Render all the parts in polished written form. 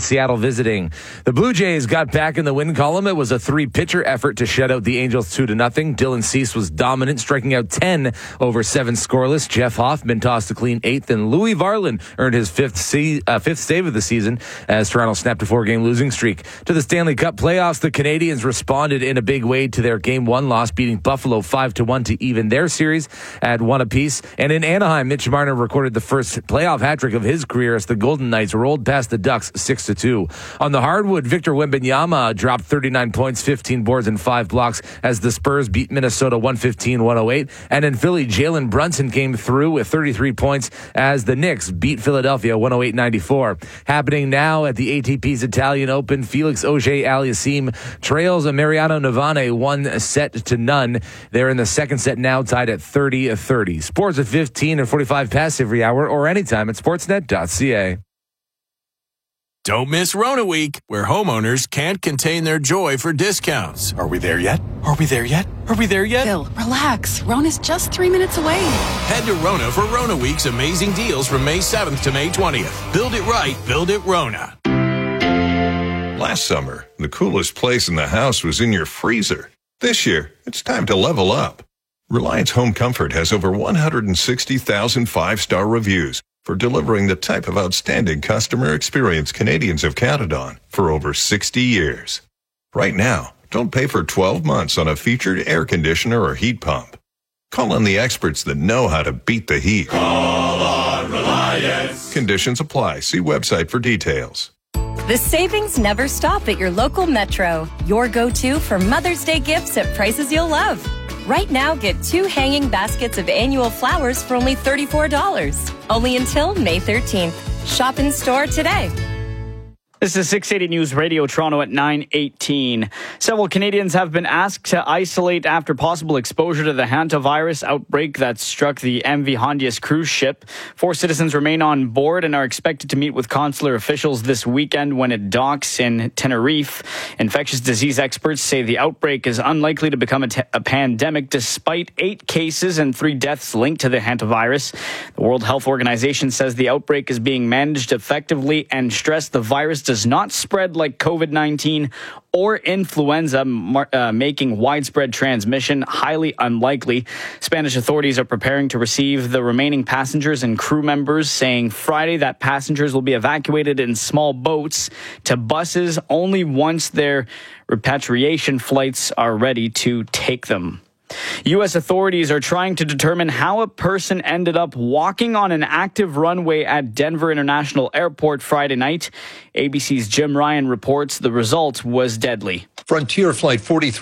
Seattle visiting. The Blue Jays got back in the win column. It was a 3-pitcher effort to shut out the Angels 2-0. Dylan Cease was dominant, striking out 10 over 7 scoreless. Jeff Hoffman tossed a clean 8th, and Louis Varland earned his fifth save of the season as Toronto snapped a 4-game losing streak. To the Stanley Cup playoffs, the Canadiens responded in a big way to their Game 1 loss, beating Buffalo 5-1 to even their series at 1 apiece. And in Anaheim, Mitch Marner recorded the first playoff hat-trick of his career as the Golden Knights rolled past the Ducks 6-2. On the hardwood, Victor Wembanyama dropped 39 points, 15 boards, and 5 blocks as the Spurs beat Minnesota 115-108. And in Philly, Jalen Brunson came through with 33 points as the Knicks beat Philadelphia 108-94. Happening now at the ATP's Italian Open, Felix Auger-Aliassime trails Mariano Navane 1-0. They're in the second set now, tied at 30-30. Sports at 15 and 45 past every hour or anytime at sportsnet.ca. Don't miss Rona Week, where homeowners can't contain their joy for discounts. Are we there yet? Are we there yet? Are we there yet? Phil, relax. Rona's just 3 minutes away. Head to Rona for Rona Week's amazing deals from May 7th to May 20th. Build it right, build it Rona. Last summer, the coolest place in the house was in your freezer. This year, it's time to level up. Reliance Home Comfort has over 160,000 5-star reviews for delivering the type of outstanding customer experience Canadians have counted on for over 60 years. Right now, don't pay for 12 months on a featured air conditioner or heat pump. Call on the experts that know how to beat the heat. Call on Reliance. Conditions apply. See website for details. The savings never stop at your local Metro. Your go-to for Mother's Day gifts at prices you'll love. Right now, get 2 hanging baskets of annual flowers for only $34. Only until May 13th. Shop in store today. This is 680 News Radio Toronto at 9:18. Several Canadians have been asked to isolate after possible exposure to the hantavirus outbreak that struck the MV Hondias cruise ship. 4 citizens remain on board and are expected to meet with consular officials this weekend when it docks in Tenerife. Infectious disease experts say the outbreak is unlikely to become a pandemic despite 8 cases and 3 deaths linked to the hantavirus. The World Health Organization says the outbreak is being managed effectively and stressed the virus does not spread like COVID-19 or influenza, making widespread transmission highly unlikely. Spanish authorities are preparing to receive the remaining passengers and crew members, saying Friday that passengers will be evacuated in small boats to buses only once their repatriation flights are ready to take them. U.S. authorities are trying to determine how a person ended up walking on an active runway at Denver International Airport Friday night. ABC's Jim Ryan reports the result was deadly. Frontier Flight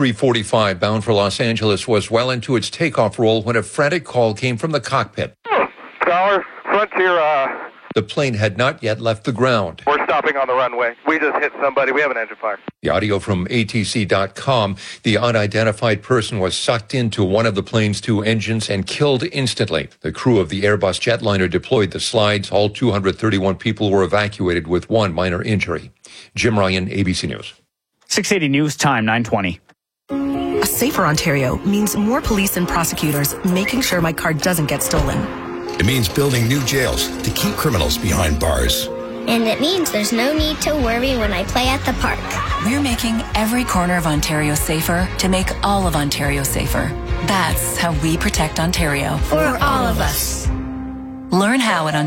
4345 bound for Los Angeles was well into its takeoff roll when a frantic call came from the cockpit. Tower, Frontier, The plane had not yet left the ground. We're stopping on the runway. We just hit somebody. We have an engine fire. The audio from ATC.com. The unidentified person was sucked into one of the plane's 2 engines and killed instantly. The crew of the Airbus jetliner deployed the slides. All 231 people were evacuated with 1 minor injury. Jim Ryan, ABC News. 680 News Time, 9:20. A safer Ontario means more police and prosecutors making sure my car doesn't get stolen. It means building new jails to keep criminals behind bars. And it means there's no need to worry when I play at the park. We're making every corner of Ontario safer to make all of Ontario safer. That's how we protect Ontario. For all of us. Learn how at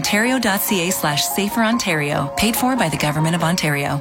ontario.ca/saferontario. Paid for by the Government of Ontario.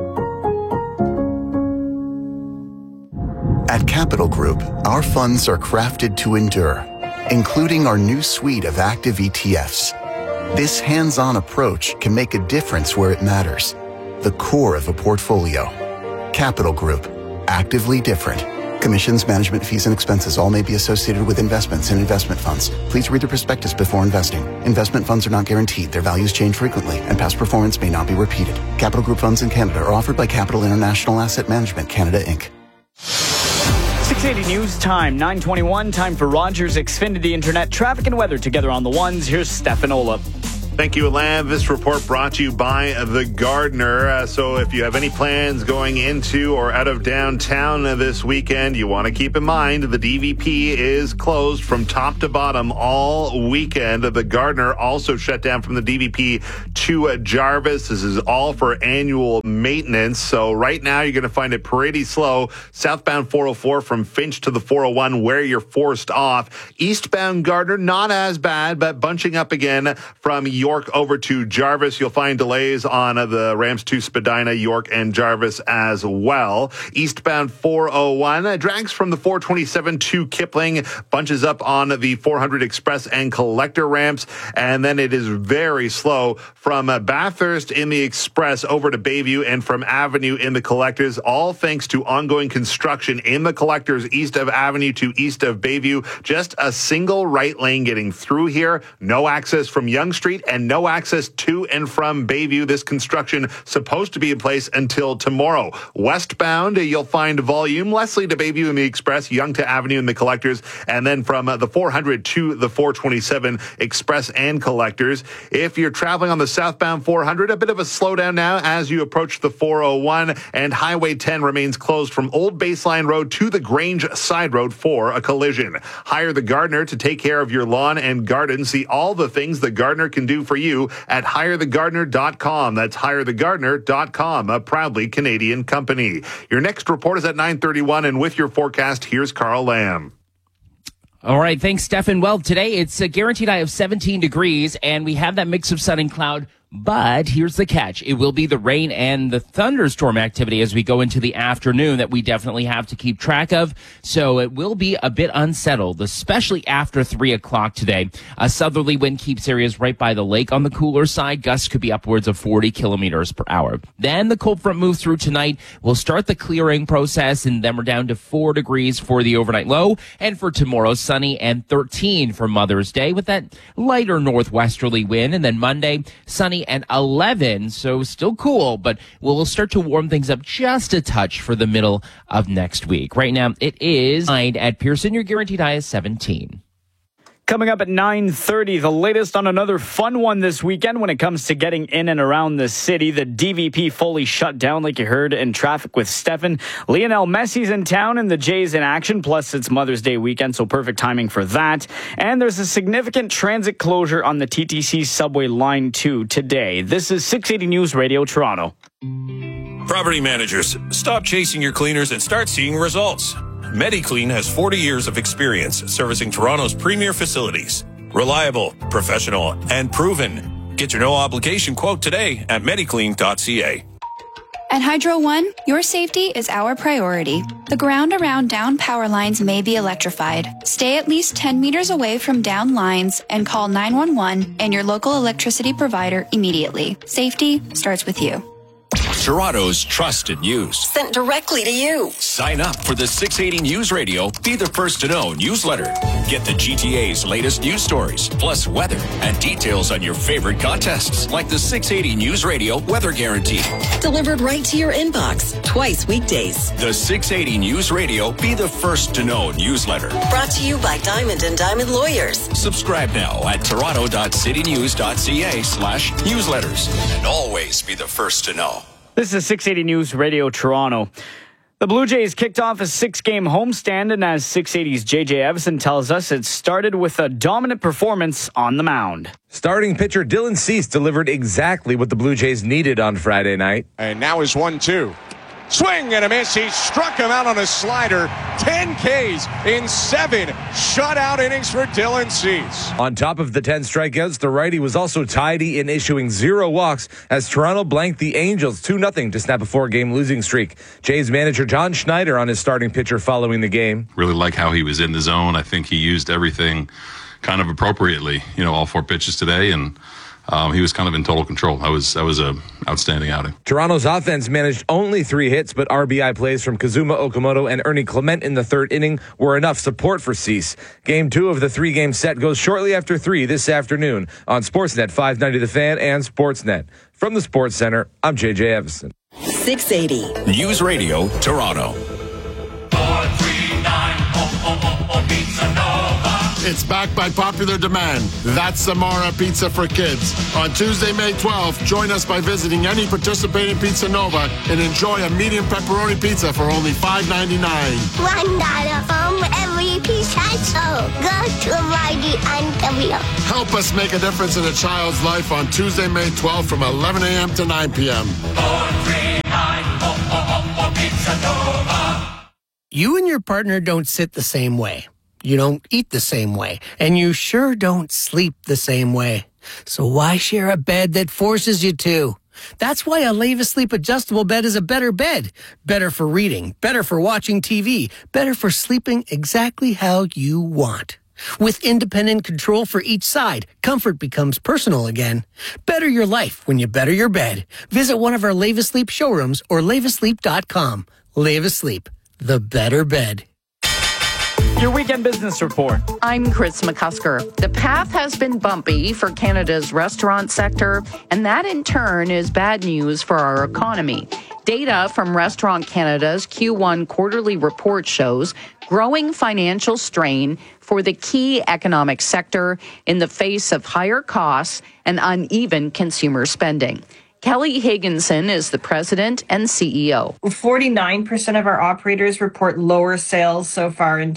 At Capital Group, our funds are crafted to endure, including our new suite of active ETFs. This hands-on approach can make a difference where it matters, the core of a portfolio. Capital Group, actively different. Commissions, management fees, and expenses all may be associated with investments in investment funds. Please read the prospectus before investing. Investment funds are not guaranteed. Their values change frequently, and past performance may not be repeated. Capital Group funds in Canada are offered by Capital International Asset Management Canada, Inc. 680 News Time, 9:21. Time for Rogers Xfinity Internet traffic and weather together on the ones. Here's Stefan Olaf. Thank you, Alan. This report brought to you by The Gardener. So if you have any plans going into or out of downtown this weekend, you want to keep in mind the DVP is closed from top to bottom all weekend. The Gardener also shut down from the DVP to Jarvis. This is all for annual maintenance. So right now you're going to find it pretty slow. Southbound 404 from Finch to the 401 where you're forced off. Eastbound Gardener, not as bad, but bunching up again from York over to Jarvis. You'll find delays on the ramps to Spadina, York, and Jarvis as well. Eastbound 401 drags from the 427 to Kipling, bunches up on the 400 Express and Collector ramps, and then it is very slow from Bathurst in the Express over to Bayview and from Avenue in the Collectors, all thanks to ongoing construction in the Collectors east of Avenue to east of Bayview. Just a single right lane getting through here. No access from Yonge Street and no access to and from Bayview. This construction supposed to be in place until tomorrow. Westbound, you'll find volume. Leslie to Bayview in the Express, Yonge to Avenue in the Collectors, and then from the 400 to the 427 Express and Collectors. If you're traveling on the southbound 400, a bit of a slowdown now as you approach the 401, and Highway 10 remains closed from Old Baseline Road to the Grange Side Road for a collision. Hire the Gardener to take care of your lawn and garden. See all the things the Gardener can do for you at hirethegardener.com. That's hirethegardener.com, a proudly Canadian company. Your next report is at 9:31, and with your forecast, here's Carl Lamb. All right, thanks, Stefan. Well, today it's a guaranteed high of 17 degrees, and we have that mix of sun and cloud. But here's the catch. It will be the rain and the thunderstorm activity as we go into the afternoon that we definitely have to keep track of. So it will be a bit unsettled, especially after 3 o'clock today. A southerly wind keeps areas right by the lake on the cooler side. Gusts could be upwards of 40 kilometers per hour. Then the cold front moves through tonight. We'll start the clearing process, and then we're down to 4 degrees for the overnight low. And for tomorrow, sunny and 13 for Mother's Day with that lighter northwesterly wind. And then Monday, sunny and 11, so still cool, but we'll start to warm things up just a touch for the middle of next week. Right now, it is 9 at Pearson. Your guaranteed high is 17. Coming up at 9:30, the latest on another fun one this weekend when it comes to getting in and around the city. The DVP fully shut down, like you heard, in traffic with Stefan. Lionel Messi's in town and the Jays in action, plus it's Mother's Day weekend, so perfect timing for that. And there's a significant transit closure on the TTC subway line 2 today. This is 680 News Radio Toronto. Property managers, stop chasing your cleaners and start seeing results. MediClean has 40 years of experience servicing Toronto's premier facilities. Reliable, professional, and proven. Get your no-obligation quote today at mediclean.ca. At Hydro One, your safety is our priority. The ground around down power lines may be electrified. Stay at least 10 meters away from down lines and call 911 and your local electricity provider immediately. Safety starts with you. Toronto's trusted news. Sent directly to you. Sign up for the 680 News Radio Be the First to Know newsletter. Get the GTA's latest news stories, plus weather and details on your favorite contests, like the 680 News Radio Weather Guarantee. Delivered right to your inbox, twice weekdays. The 680 News Radio Be the First to Know newsletter. Brought to you by Diamond and Diamond Lawyers. Subscribe now at toronto.citynews.ca/newsletters. And always be the first to know. This is 680 News Radio Toronto. The Blue Jays kicked off a 6-game homestand, and as 680's JJ Evison tells us, it started with a dominant performance on the mound. Starting pitcher Dylan Cease delivered exactly what the Blue Jays needed on Friday night. And now is 1-2. Swing and a miss. He struck him out on a slider. 10 Ks in 7 shutout innings for Dylan Cease. On top of the 10 strikeouts, the righty was also tidy in issuing 0 walks as Toronto blanked the Angels 2-0 to snap a 4-game losing streak. Jays manager John Schneider on his starting pitcher following the game. Really like how he was in the zone. I think he used everything kind of appropriately, all 4 pitches today, and he was kind of in total control. That was a outstanding outing. Toronto's offense managed only 3 hits, but RBI plays from Kazuma Okamoto and Ernie Clement in the 3rd inning were enough support for Cease. Game 2 of the 3-game set goes shortly after 3 this afternoon on Sportsnet 590 The Fan and Sportsnet. From the Sports Center, I'm JJ Evison. 680 News Radio Toronto. 439 Pizza Nova. It's back by popular demand. That's Samara Pizza for Kids. On Tuesday, May 12th, join us by visiting any participating Pizza Nova and enjoy a medium pepperoni pizza for only $5.99. $1 from every pizza sold. Go to Mighty Ontario. Help us make a difference in a child's life on Tuesday, May 12th from 11 a.m. to 9 p.m. Pizza Nova. You and your partner don't sit the same way. You don't eat the same way. And you sure don't sleep the same way. So why share a bed that forces you to? That's why a Leva Sleep adjustable bed is a better bed. Better for reading, better for watching TV, better for sleeping exactly how you want. With independent control for each side, comfort becomes personal again. Better your life when you better your bed. Visit one of our Leva Sleep showrooms or levasleep.com. Leva Sleep, the better bed. Your weekend business report. I'm Chris McCusker. The path has been bumpy for Canada's restaurant sector, and that in turn is bad news for our economy. Data from Restaurant Canada's Q1 quarterly report shows growing financial strain for the key economic sector in the face of higher costs and uneven consumer spending. Kelly Higginson is the president and CEO. 49% of our operators report lower sales so far in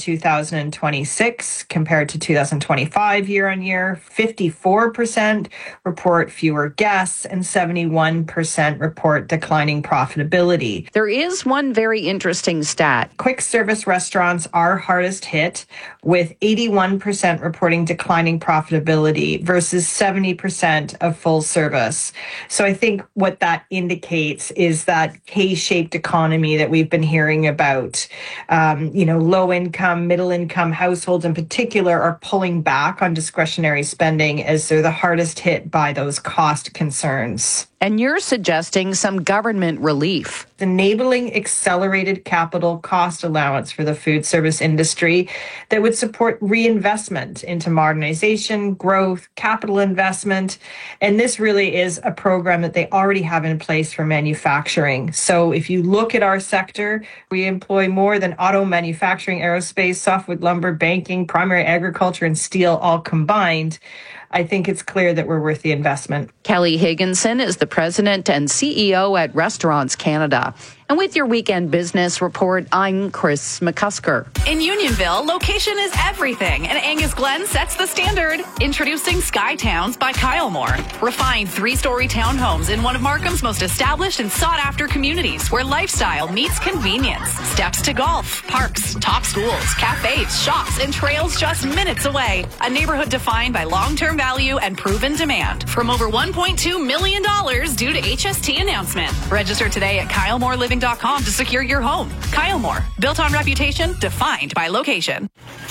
2026 compared to 2025 year on year. 54% report fewer guests and 71% report declining profitability. There is one very interesting stat. Quick service restaurants are hardest hit, with 81% reporting declining profitability versus 70% of full service. So I think what that indicates is that K-shaped economy that we've been hearing about. Low income, middle income households in particular are pulling back on discretionary spending as they're the hardest hit by those cost concerns. And you're suggesting some government relief. Enabling accelerated capital cost allowance for the food service industry that would support reinvestment into modernization, growth, capital investment. And this really is a program that they already have in place for manufacturing. So if you look at our sector, we employ more than auto manufacturing, aerospace, softwood lumber, banking, primary agriculture, and steel all combined. I think it's clear that we're worth the investment. Kelly Higginson is the president and CEO at Restaurants Canada. And with your weekend business report, I'm Chris McCusker. In Unionville, location is everything, and Angus Glen sets the standard. Introducing Sky Towns by Kyle Moore. Refined 3-story townhomes in one of Markham's most established and sought-after communities, where lifestyle meets convenience. Steps to golf, parks, top schools, cafes, shops, and trails just minutes away. A neighborhood defined by long-term value and proven demand. From over $1.2 million due to HST announcement. Register today at KyleMooreLiving.com to secure your home. Kyle Moore, built on reputation, defined by location.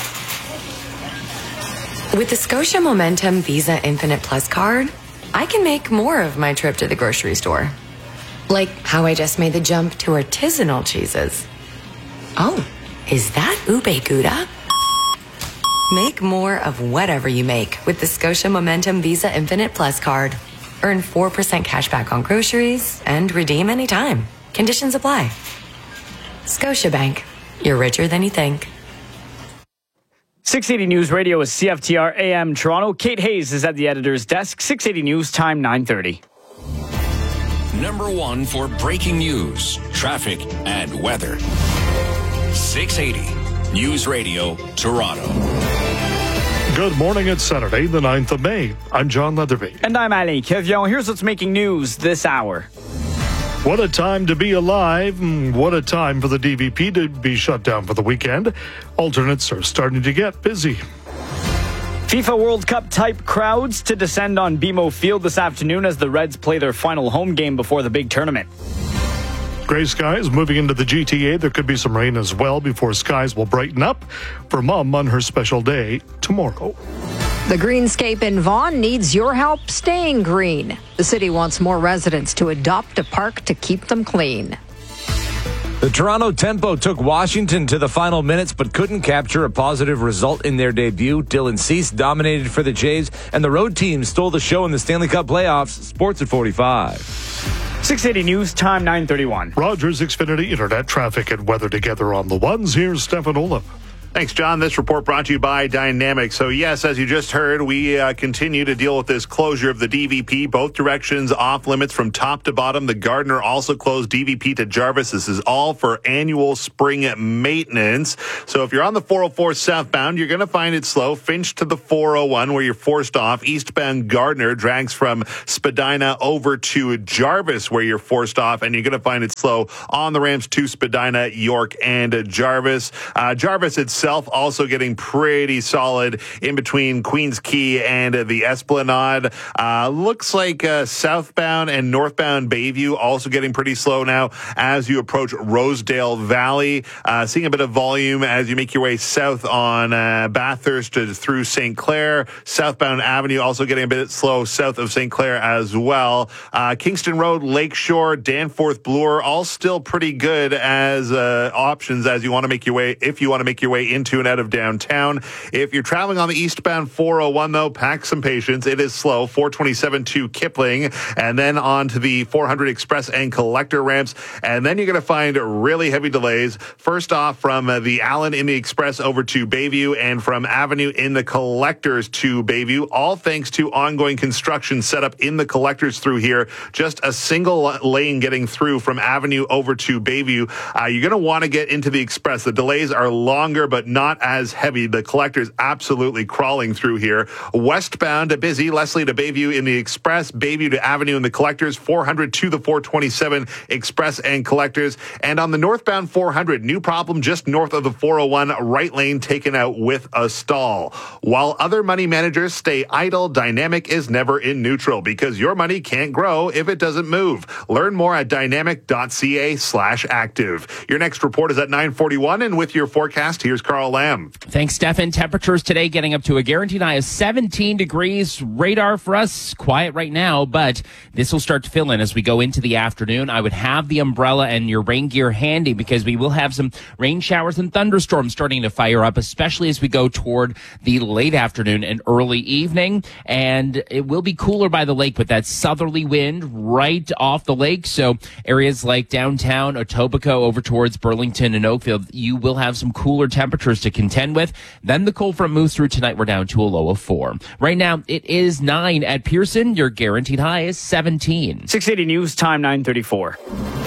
With the Scotia Momentum Visa Infinite Plus card, I can make more of my trip to the grocery store. Like how I just made the jump to artisanal cheeses. Oh, is that ube gouda? Make more of whatever you make with the Scotia Momentum Visa Infinite Plus card. Earn 4% cash back on groceries and redeem anytime. Conditions apply. Scotiabank. You're richer than you think. 680 News Radio is CFTR AM Toronto. Kate Hayes is at the editor's desk. 680 News, time 9:30. Number 1 for breaking news, traffic, and weather. 680 News Radio, Toronto. Good morning. It's Saturday, the 9th of May. I'm John Leatherby. And I'm Alain Kevion. Here's what's making news this hour. What a time to be alive. What a time for the DVP to be shut down for the weekend. Alternates are starting to get busy. FIFA World Cup type crowds to descend on BMO Field this afternoon as the Reds play their final home game before the big tournament. Gray skies moving into the GTA. There could be some rain as well before skies will brighten up for Mom on her special day tomorrow. The Greenscape in Vaughan needs your help staying green. The city wants more residents to adopt a park to keep them clean. The Toronto Tempo took Washington to the final minutes but couldn't capture a positive result in their debut. Dylan Cease dominated for the Jays, and the road team stole the show in the Stanley Cup playoffs. Sports at 45. 680 News, time 9:31. Rogers Xfinity Internet traffic and weather together on the ones. Here's Stefan Olaf. Thanks, John. This report brought to you by Dynamic. So, yes, as you just heard, we continue to deal with this closure of the DVP. Both directions off limits from top to bottom. The Gardiner also closed DVP to Jarvis. This is all for annual spring maintenance. So if you're on the 404 southbound, you're going to find it slow. Finch to the 401 where you're forced off. Eastbound Gardiner drags from Spadina over to Jarvis where you're forced off. And you're going to find it slow on the ramps to Spadina, York, and Jarvis. Jarvis itself also getting pretty solid in between Queens Quay and the Esplanade. Looks like southbound and northbound Bayview also getting pretty slow now as you approach Rosedale Valley. Seeing a bit of volume as you make your way south on Bathurst through St. Clair. Southbound Avenue also getting a bit slow south of St. Clair as well. Kingston Road, Lakeshore, Danforth, Bloor, all still pretty good as options as you want to make your way, if you want to make your way into and out of downtown. If you're traveling on the eastbound 401, though, pack some patience. It is slow. 427 to Kipling, and then on to the 400 Express and Collector ramps. And then you're going to find really heavy delays. First off, from the Allen in the Express over to Bayview, and from Avenue in the Collectors to Bayview, all thanks to ongoing construction set up in the Collectors through here. Just a single lane getting through from Avenue over to Bayview. You're going to want to get into the Express. The delays are longer, but not as heavy. The Collector's absolutely crawling through here. Westbound to busy, Leslie to Bayview in the Express, Bayview to Avenue in the Collectors, 400 to the 427 Express and Collectors. And on the northbound 400, new problem just north of the 401, right lane taken out with a stall. While other money managers stay idle, Dynamic is never in neutral because your money can't grow if it doesn't move. Learn more at dynamic.ca/active. Your next report is at 9:41, and with your forecast, here's Carl Lamb. Thanks, Stefan. Temperatures today getting up to a guaranteed high of 17 degrees. Radar for us, quiet right now, but this will start to fill in as we go into the afternoon. I would have the umbrella and your rain gear handy because we will have some rain showers and thunderstorms starting to fire up, especially as we go toward the late afternoon and early evening. And it will be cooler by the lake with that southerly wind right off the lake. So areas like downtown, Etobicoke, over towards Burlington and Oakville, you will have some cooler temperatures to contend with. Then the cold front moves through tonight. We're down to a low of 4. Right now, it is 9 at Pearson. Your guaranteed high is 17. 680 News Time, 9:34.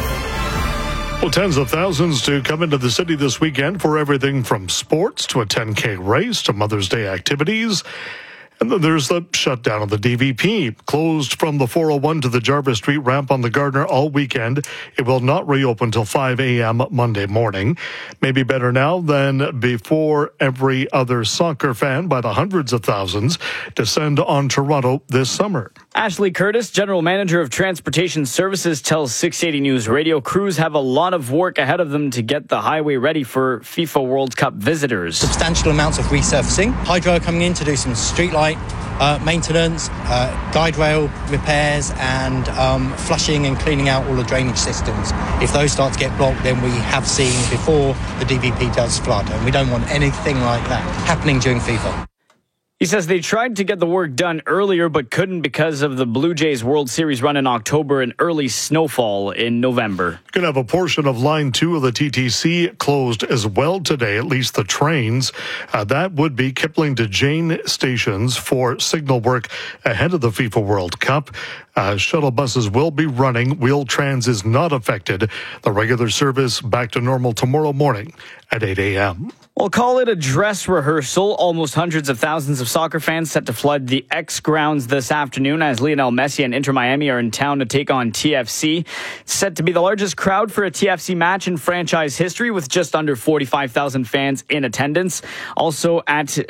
Well, tens of thousands to come into the city this weekend for everything from sports to a 10K race to Mother's Day activities. And then there's the shutdown of the DVP, closed from the 401 to the Jarvis Street ramp on the Gardiner all weekend. It will not reopen till 5 a.m. Monday morning. Maybe better now than before. Every other soccer fan by the hundreds of thousands descend on Toronto this summer. Ashley Curtis, General Manager of Transportation Services, tells 680 News Radio crews have a lot of work ahead of them to get the highway ready for FIFA World Cup visitors. Substantial amounts of resurfacing. Hydro are coming in to do some streetlight maintenance, guide rail repairs, and flushing and cleaning out all the drainage systems. If those start to get blocked, then we have seen before the DVP does flood, and we don't want anything like that happening during FIFA. He says they tried to get the work done earlier but couldn't because of the Blue Jays World Series run in October and early snowfall in November. Going to have a portion of Line 2 of the TTC closed as well today, at least the trains. That would be Kipling to Jane stations for signal work ahead of the FIFA World Cup. Shuttle buses will be running. Wheel-Trans is not affected. The regular service back to normal tomorrow morning at 8 a.m. We'll call it a dress rehearsal. Almost hundreds of thousands of soccer fans set to flood the X grounds this afternoon as Lionel Messi and Inter Miami are in town to take on TFC. It's set to be the largest crowd for a TFC match in franchise history with just under 45,000 fans in attendance. Also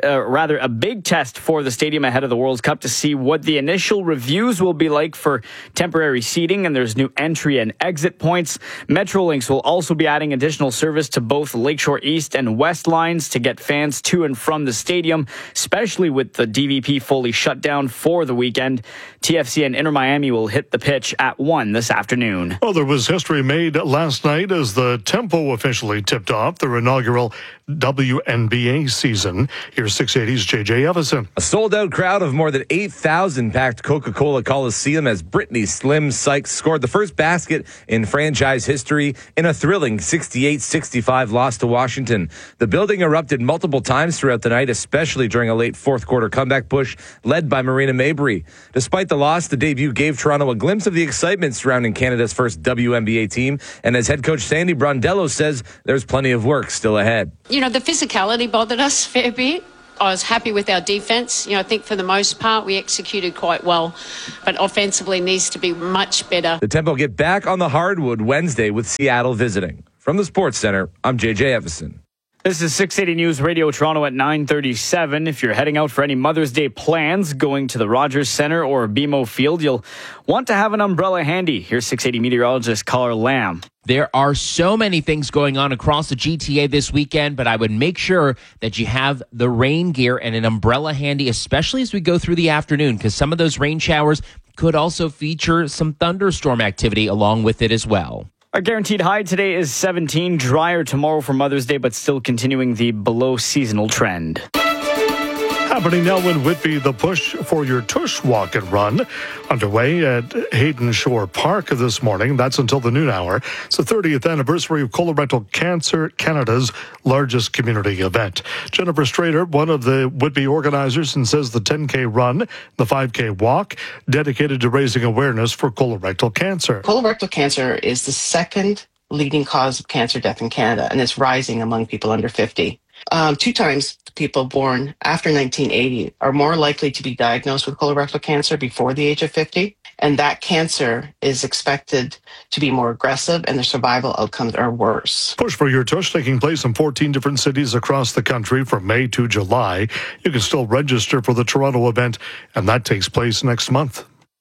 a big test for the stadium ahead of the World Cup to see what the initial reviews will be like for temporary seating, and there's new entry and exit points. Metrolinx will also be adding additional service to both Lakeshore East and West lines to get fans to and from the stadium, especially with the DVP fully shut down for the weekend. TFC and Inter Miami will hit the pitch at 1 this afternoon. Well, there was history made last night as the Tempo officially tipped off their inaugural WNBA season. Here's 680's JJ Evison. A sold-out crowd of more than 8,000 packed Coca-Cola Coliseum as Brittany Slim Sykes scored the first basket in franchise history in a thrilling 68-65 loss to Washington. The building building erupted multiple times throughout the night, especially during a late fourth quarter comeback push led by Marina Mabrey. Despite the loss, the debut gave Toronto a glimpse of the excitement surrounding Canada's first WNBA team. And as head coach Sandy Brondello says, there's plenty of work still ahead. The physicality bothered us a fair bit. I was happy with our defense. I think for the most part we executed quite well, but offensively needs to be much better. The Tempo get back on the hardwood Wednesday with Seattle visiting. From the Sports Center, I'm JJ Evison. This is 680 News Radio Toronto at 9:37. If you're heading out for any Mother's Day plans, going to the Rogers Centre or BMO Field, you'll want to have an umbrella handy. Here's 680 meteorologist Carl Lamb. There are so many things going on across the GTA this weekend, but I would make sure that you have the rain gear and an umbrella handy, especially as we go through the afternoon, because some of those rain showers could also feature some thunderstorm activity along with it as well. Our guaranteed high today is 17, drier tomorrow for Mother's Day, but still continuing the below seasonal trend. Happening now in Whitby, the push for your Tush Walk and Run underway at Hayden Shore Park this morning. That's until the noon hour. It's the 30th anniversary of Colorectal Cancer Canada's largest community event. Jennifer Strader, one of the Whitby organizers, and says the 10K run, the 5K walk, dedicated to raising awareness for colorectal cancer. Colorectal cancer is the second leading cause of cancer death in Canada, and it's rising among people under 50. 2 times people born after 1980 are more likely to be diagnosed with colorectal cancer before the age of 50. And that cancer is expected to be more aggressive and the survival outcomes are worse. Push for Your Tush taking place in 14 different cities across the country from May to July. You can still register for the Toronto event, and that takes place next month.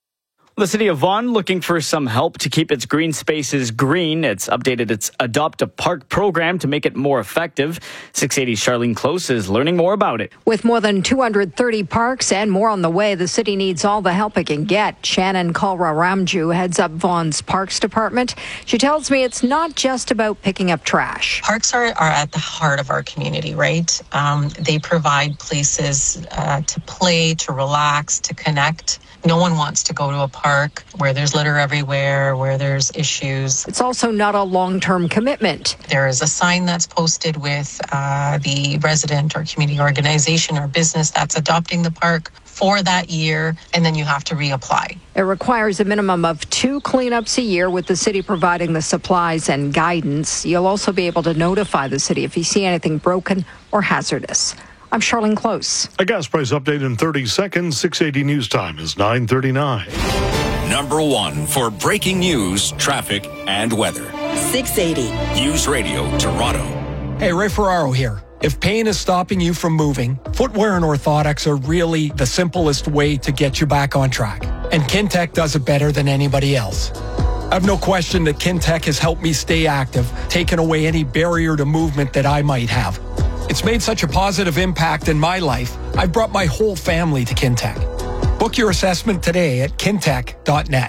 The City of Vaughan looking for some help to keep its green spaces green. It's updated its Adopt a Park program to make it more effective. 680's Charlene Close is learning more about it. With more than 230 parks and more on the way, the city needs all the help it can get. Shannon Kalra-Ramju heads up Vaughan's Parks Department. She tells me it's not just about picking up trash. Parks are at the heart of our community, right? They provide places to play, to relax, to connect. No one wants to go to a park where there's litter everywhere, where there's issues. It's also not a long-term commitment. There is a sign that's posted with the resident or community organization or business that's adopting the park for that year, and then you have to reapply. It requires a minimum of 2 cleanups a year, with the city providing the supplies and guidance. You'll also be able to notify the city if you see anything broken or hazardous. I'm Charlene Close. A gas price update in 30 seconds. 680 News Time is 9:39. Number 1 for breaking news, traffic, and weather. 680 News Radio Toronto. Hey, Ray Ferraro here. If pain is stopping you from moving, footwear and orthotics are really the simplest way to get you back on track. And Kintec does it better than anybody else. I have no question that Kintec has helped me stay active, taken away any barrier to movement that I might have. It's made such a positive impact in my life, I've brought my whole family to Kintec. Book your assessment today at kintec.net.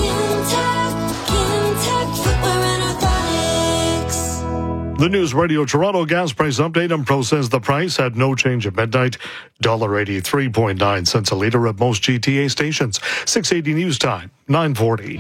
The News Radio Toronto gas price update and Pro says the price had no change at midnight. $1.83.9 cents a litre at most GTA stations. 680 News Time, 9:40.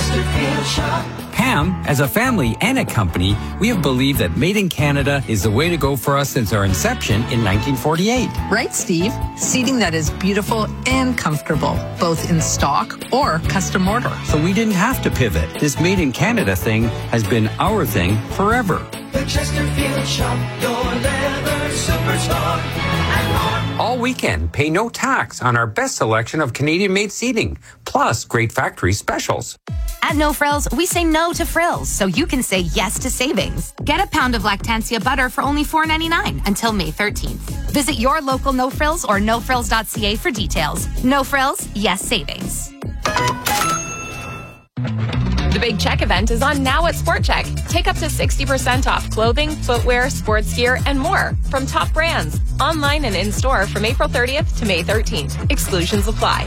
Pam, as a family and a company, we have believed that Made in Canada is the way to go for us since our inception in 1948. Right, Steve? Seating that is beautiful and comfortable, both in stock or custom order. So we didn't have to pivot. This Made in Canada thing has been our thing forever. The Chesterfield Shop, your leather superstar, and more. All weekend, pay no tax on our best selection of Canadian-made seating, plus great factory specials. At No Frills, we say no to frills, so you can say yes to savings. Get a pound of Lactantia butter for only $4.99 until May 13th. Visit your local No Frills or nofrills.ca for details. No Frills, yes savings. The Big Check event is on now at Sport Check. Take up to 60% off clothing, footwear, sports gear, and more from top brands. Online and in-store from April 30th to May 13th. Exclusions apply.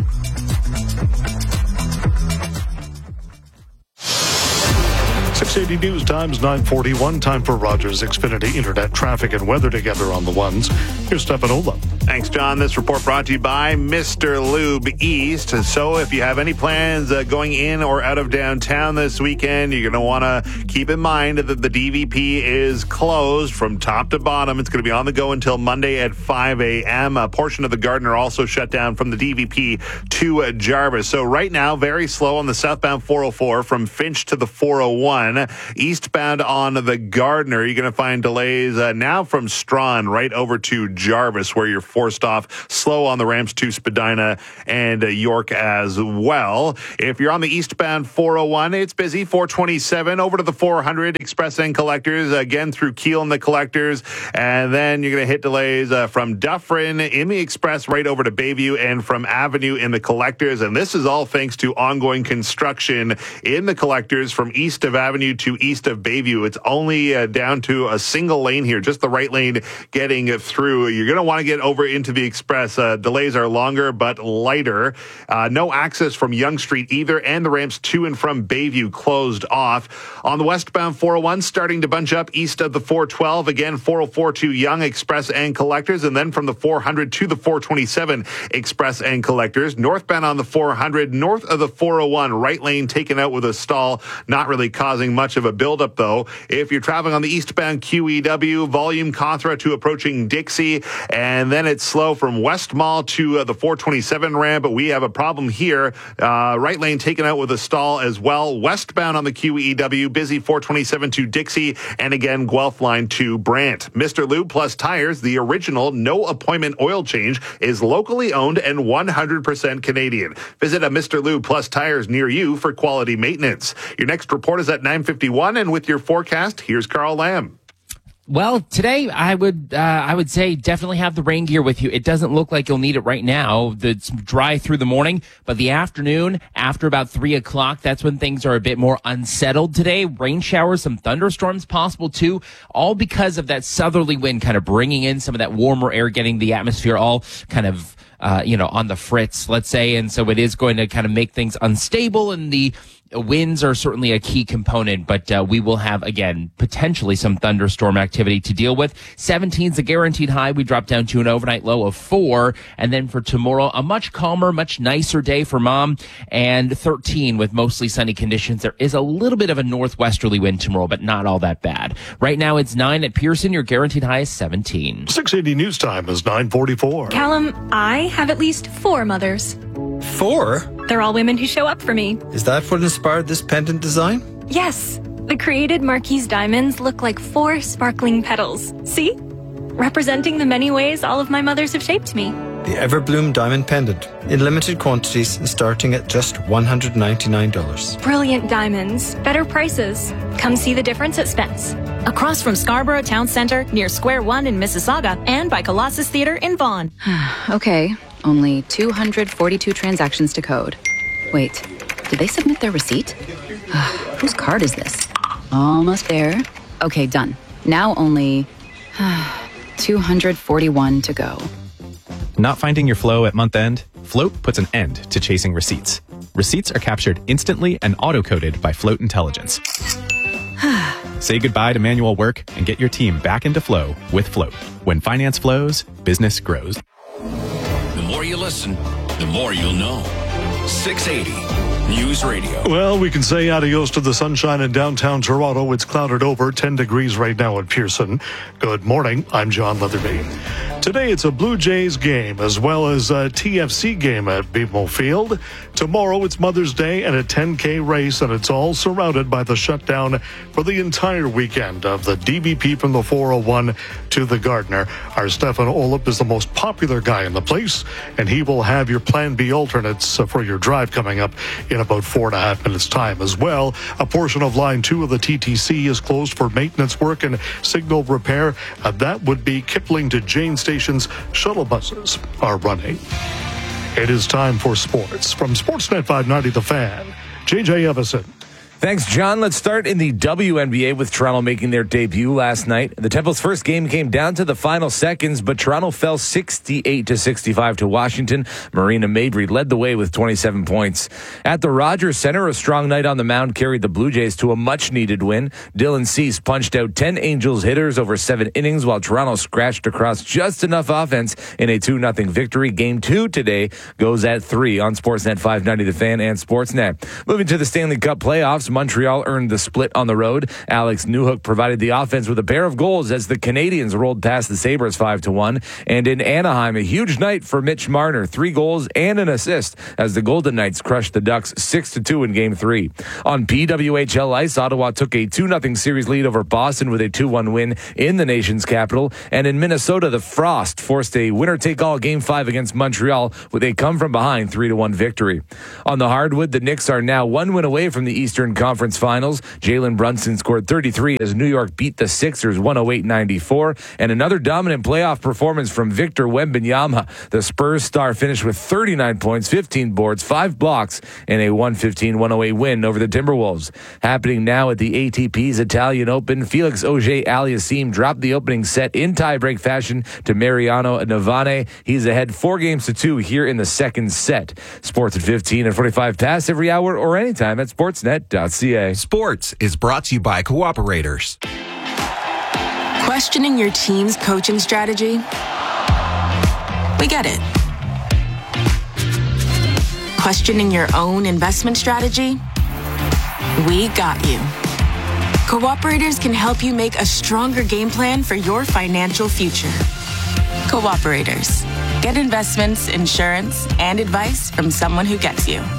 680 News Times 9:41. Time for Rogers Xfinity Internet traffic and weather together on the ones. Here's Stefan Ola. Thanks, John. This report brought to you by Mr. Lube East. So if you have any plans going in or out of downtown this weekend, you're going to want to keep in mind that the DVP is closed from top to bottom. It's going to be on the go until Monday at 5 a.m. A portion of the Gardner also shut down from the DVP to Jarvis. So right now, very slow on the southbound 404 from Finch to the 401. Eastbound on the Gardner, you're going to find delays now from Strawn right over to Jarvis, where you're forced off. Slow on the ramps to Spadina and York as well. If you're on the eastbound 401, it's busy. 427 over to the 400 Express and Collectors, again through Kiel and the Collectors. And then you're going to hit delays from Dufferin in the Express right over to Bayview and from Avenue in the Collectors. And this is all thanks to ongoing construction in the Collectors from east of Avenue to east of Bayview. It's only down to a single lane here, just the right lane getting through. You're going to want to get over into the Express. Delays are longer but lighter. No access from Yonge Street either, and the ramps to and from Bayview closed off. On the westbound 401, starting to bunch up east of the 412. Again, 404 to Yonge Express and Collectors, and then from the 400 to the 427 Express and Collectors. Northbound on the 400, north of the 401, right lane taken out with a stall, not really causing much of a buildup though. If you're traveling on the eastbound QEW, volume Cawthra to approaching Dixie, and then it's slow from West Mall to the 427 ramp, but we have a problem here. Right lane taken out with a stall as well. Westbound on the QEW, busy 427 to Dixie, and again, Guelph line to Brant. Mr. Lube Plus Tires, the original no appointment oil change, is locally owned and 100% Canadian. Visit a Mr. Lube Plus Tires near you for quality maintenance. Your next report is at 9:51, and with your forecast, here's Carl Lamb. Well, today I would say definitely have the rain gear with you. It doesn't look like you'll need it right now. It's dry through the morning, but the afternoon, after about 3 o'clock, that's when things are a bit more unsettled today. Rain showers, some thunderstorms possible too, all because of that southerly wind kind of bringing in some of that warmer air, getting the atmosphere all kind of on the fritz, let's say. And so it is going to kind of make things unstable, and the winds are certainly a key component, but we will have, again, potentially some thunderstorm activity to deal with. 17 is a guaranteed high. We drop down to an overnight low of 4. And then for tomorrow, a much calmer, much nicer day for Mom, and 13 with mostly sunny conditions. There is a little bit of a northwesterly wind tomorrow, but not all that bad. Right now, it's 9 at Pearson. Your guaranteed high is 17. 680 News Time is 9:44. Callum, I have at least 4 mothers. 4? They're all women who show up for me. Is that what inspired this pendant design? Yes. The created Marquise diamonds look like 4 sparkling petals. See? Representing the many ways all of my mothers have shaped me. The Everbloom Diamond Pendant. In limited quantities and starting at just $199. Brilliant diamonds. Better prices. Come see the difference at Spence. Across from Scarborough Town Centre, near Square One in Mississauga, and by Colossus Theatre in Vaughan. Okay, only 242 transactions to code. Wait, did they submit their receipt? Whose card is this? Almost there. Okay, done. Now only 241 to go. Not finding your flow at month end? Float puts an end to chasing receipts. Receipts are captured instantly and auto-coded by Float Intelligence. Say goodbye to manual work and get your team back into flow with Float. When finance flows, business grows. The more you listen, the more you'll know. 680 News Radio. Well, we can say adios to the sunshine in downtown Toronto. It's clouded over, 10 degrees right now at Pearson. Good morning. I'm John Leatherby. Today, it's a Blue Jays game as well as a TFC game at BMO Field. Tomorrow, it's Mother's Day and a 10K race, and it's all surrounded by the shutdown for the entire weekend of the DVP from the 401 to the Gardner. Our Stefan Olip is the most popular guy in the place, and he will have your Plan B alternates for your drive coming up in about 4.5 minutes' time as well. A portion of Line 2 of the TTC is closed for maintenance work and signal repair. That would be Kipling to Jane Station's shuttle buses are running. It is time for sports. From Sportsnet 590 The Fan, JJ Evison. Thanks, John. Let's start in the WNBA with Toronto making their debut last night. The Temple's first game came down to the final seconds, but Toronto fell 68-65 to Washington. Marina Mabrey led the way with 27 points. At the Rogers Center, a strong night on the mound carried the Blue Jays to a much-needed win. Dylan Cease punched out 10 Angels hitters over 7 innings, while Toronto scratched across just enough offense in a 2-0 victory. Game 2 today goes at 3 on Sportsnet 590 The Fan and Sportsnet. Moving to the Stanley Cup playoffs, Montreal earned the split on the road. Alex Newhook provided the offense with a pair of goals as the Canadians rolled past the Sabres 5-1. And in Anaheim, a huge night for Mitch Marner, 3 goals and an assist as the Golden Knights crushed the Ducks 6-2 in Game 3. On PWHL ice, Ottawa took a 2-0 series lead over Boston with a 2-1 win in the nation's capital. And in Minnesota, the Frost forced a winner-take-all Game 5 against Montreal with a come-from-behind 3-1 victory. On the hardwood, the Knicks are now 1 win away from the Eastern Conference Finals. Jalen Brunson scored 33 as New York beat the Sixers 108-94. And another dominant playoff performance from Victor Wembanyama. The Spurs star finished with 39 points, 15 boards, 5 blocks, and a 115-108 win over the Timberwolves. Happening now at the ATP's Italian Open, Felix Auger-Aliassime dropped the opening set in tiebreak fashion to Mariano Navane. He's ahead 4-2 here in the second set. Sports at 15 and 45 past every hour or anytime at sportsnet.ca. Sports is brought to you by Cooperators. Questioning your team's coaching strategy? We get it. Questioning your own investment strategy? We got you. Cooperators can help you make a stronger game plan for your financial future. Cooperators. Get investments, insurance, and advice from someone who gets you.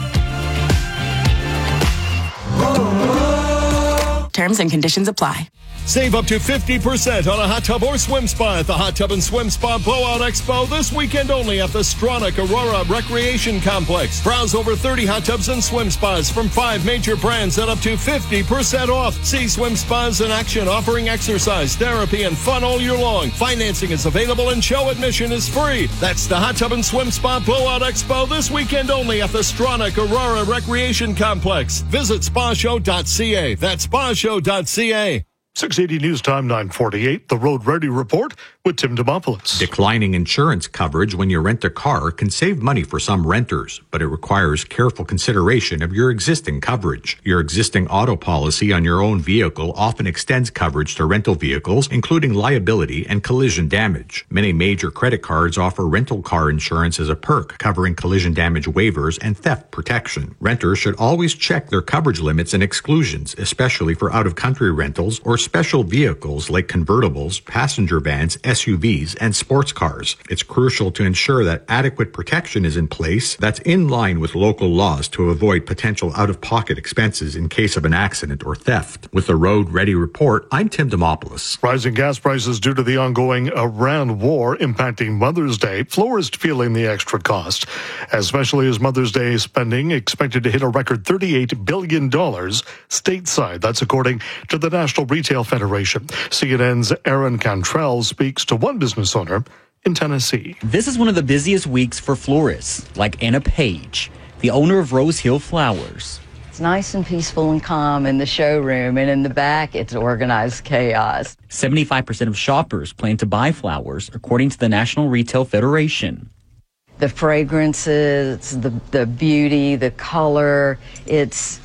Terms and conditions apply. Save up to 50% on a hot tub or swim spa at the Hot Tub and Swim Spa Blowout Expo this weekend only at the Stronach Aurora Recreation Complex. Browse over 30 hot tubs and swim spas from 5 major brands at up to 50% off. See swim spas in action offering exercise, therapy, and fun all year long. Financing is available and show admission is free. That's the Hot Tub and Swim Spa Blowout Expo this weekend only at the Stronach Aurora Recreation Complex. Visit spashow.ca. That's spashow.ca. 680 News Time 9:48. The Road Ready Report with Tim Demopoulos. Declining insurance coverage when you rent a car can save money for some renters, but it requires careful consideration of your existing coverage. Your existing auto policy on your own vehicle often extends coverage to rental vehicles, including liability and collision damage. Many major credit cards offer rental car insurance as a perk, covering collision damage waivers and theft protection. Renters should always check their coverage limits and exclusions, especially for out-of-country rentals or special vehicles like convertibles, passenger vans, SUVs, and sports cars. It's crucial to ensure that adequate protection is in place that's in line with local laws to avoid potential out-of-pocket expenses in case of an accident or theft. With the Road Ready Report, I'm Tim Demopoulos. Rising gas prices due to the ongoing Iran war impacting Mother's Day. Florists feeling the extra cost, especially as Mother's Day spending expected to hit a record $38 billion stateside. That's according to the National Retail Federation. CNN's Aaron Cantrell speaks to one business owner in Tennessee. This is one of the busiest weeks for florists, like Anna Page, the owner of Rose Hill Flowers. It's nice and peaceful and calm in the showroom, and in the back, it's organized chaos. 75% of shoppers plan to buy flowers, according to the National Retail Federation. The fragrances, the beauty, the color, it's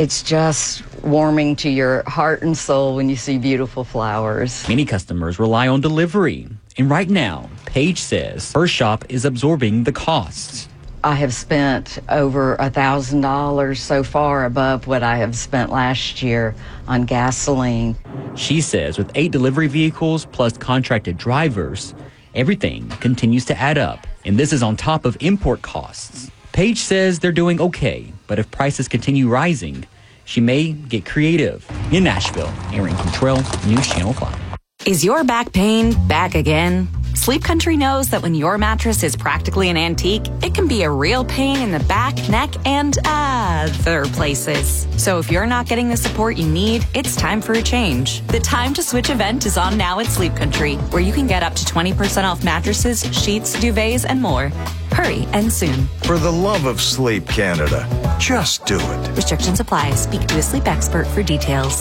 just warming to your heart and soul when you see beautiful flowers. Many customers rely on delivery. And right now, Paige says her shop is absorbing the costs. I have spent over $1,000 so far above what I have spent last year on gasoline. She says with 8 delivery vehicles plus contracted drivers, everything continues to add up. And this is on top of import costs. Paige says they're doing okay, but if prices continue rising, she may get creative. In Nashville, Aaron Cantrell, News Channel 5. Is your back pain back again? Sleep Country knows that when your mattress is practically an antique, it can be a real pain in the back, neck, and other places. So if you're not getting the support you need, it's time for a change. The Time to Switch event is on now at Sleep Country, where you can get up to 20% off mattresses, sheets, duvets, and more. Hurry and soon. For the love of Sleep Canada, Just do it. Restrictions apply. Speak to a sleep expert for details.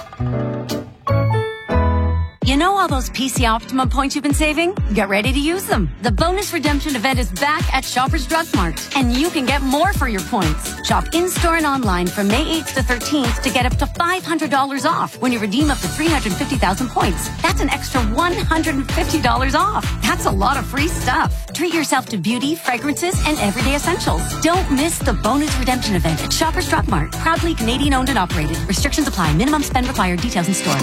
You know all those PC Optimum points you've been saving? Get ready to use them. The bonus redemption event is back at Shoppers Drug Mart, and you can get more for your points. Shop in-store and online from May 8th to 13th to get up to $500 off when you redeem up to 350,000 points. That's an extra $150 off. That's a lot of free stuff. Treat yourself to beauty, fragrances, and everyday essentials. Don't miss the bonus redemption event at Shoppers Drug Mart. Proudly Canadian owned and operated. Restrictions apply. Minimum spend required. Details in store.